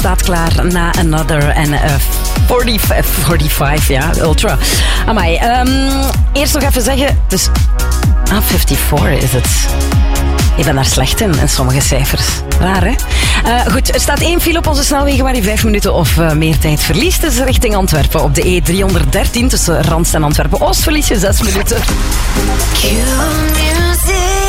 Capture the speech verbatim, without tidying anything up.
staat klaar na Another en uh, vijfenveertig, vijfenveertig, ja, Ultra. Amai, um, eerst nog even zeggen, dus... Ah, vijfenvijftig is het. Ik ben daar slecht in, in sommige cijfers. Raar, hè? Uh, goed, er staat één file op onze snelwegen waar je vijf minuten of uh, meer tijd verliest. Dus richting Antwerpen op de E driehonderddertien tussen Randst en Antwerpen-Oost verlies je zes minuten. Q music.